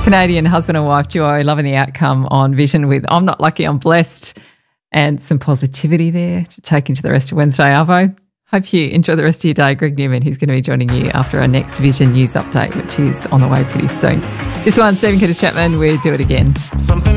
Canadian husband and wife duo loving the outcome on Vision with I'm Not Lucky, I'm Blessed, and some positivity there to take into the rest of Wednesday, Arvo. Hope you enjoy the rest of your day. Greg Newman, who's going to be joining you after our next Vision News update, which is on the way pretty soon. This one's Stephen Curtis Chapman with Do It Again. Something